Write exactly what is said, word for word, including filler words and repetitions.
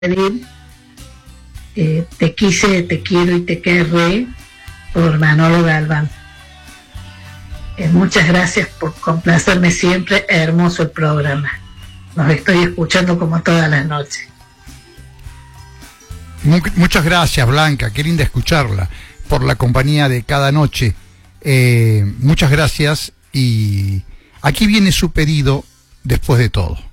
pedir eh, Te quise, te quiero y te querré por Manolo Galván. Eh, muchas gracias por complacerme siempre, hermoso el programa. Los estoy escuchando como todas las noches. Muchas gracias, Blanca, qué linda escucharla, por la compañía de cada noche. Eh, muchas gracias, y aquí viene su pedido después de todo.